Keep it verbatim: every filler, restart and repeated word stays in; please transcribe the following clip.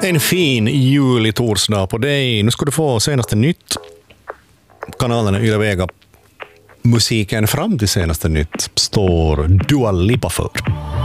En fin julig torsdag på dig. Nu ska du få senaste nytt. Kanalen Yle Vega. Musiken fram till senaste nytt står Dua Lipa för.